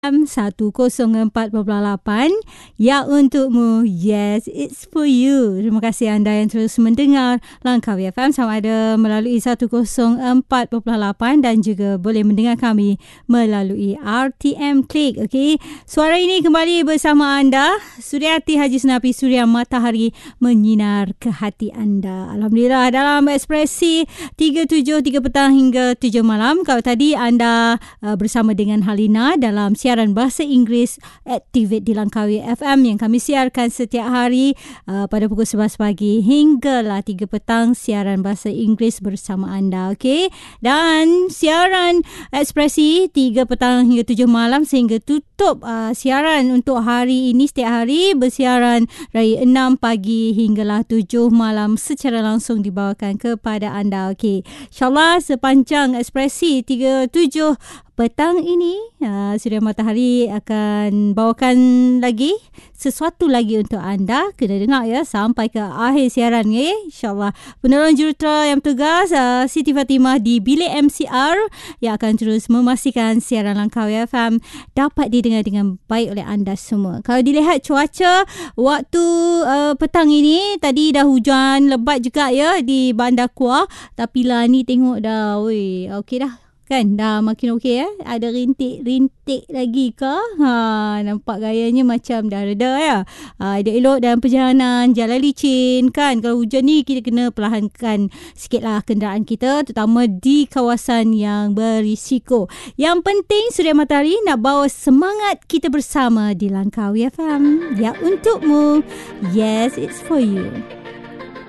104.8 ya untukmu, yes it's for you. Terima kasih anda yang terus mendengar Langkawi FM sama ada melalui 104.8 dan juga boleh mendengar kami melalui RTM Klik. Okey, suara ini kembali bersama anda, Suryati Haji Senapi, Suria Matahari menyinar ke hati anda. Alhamdulillah, dalam ekspresi 3 petang hingga 7 malam. Kalau tadi anda bersama dengan Halina dalam siaran bahasa Inggeris Activate di Langkawi FM yang kami siarkan setiap hari pada pukul 11 pagi hinggalah 3 petang, siaran bahasa Inggeris bersama anda. Okey, dan siaran ekspresi 3 petang hingga 7 malam sehingga tutup siaran untuk hari ini, setiap hari bersiaran dari 6 pagi hinggalah 7 malam secara langsung dibawakan kepada anda. Okey, insyaAllah sepanjang ekspresi 3-7 petang ini Suria Matahari akan bawakan lagi sesuatu lagi untuk anda. Kena dengar ya sampai ke akhir siaran ya, insyaAllah. Peneroong jurutera yang bertugas Siti Fatimah di bilik MCR yang akan terus memastikan siaran Langkawi FM dapat didengar dengan baik oleh anda semua. Kalau dilihat cuaca waktu petang ini, tadi dah hujan lebat juga ya di Bandar Kuah, tapi lah ni tengok dah okey dah kan, dah makin okey ya. Ada rintik-rintik lagi ke? Nampak gayanya macam dah reda ya. Elok-elok dalam perjalanan, jalan licin kan. Kalau hujan ni kita kena perlahankan sikitlah kenderaan kita, terutama di kawasan yang berisiko. Yang penting Suria Matahari nak bawa semangat kita bersama di Langkawi FM. Ya untukmu, yes it's for you.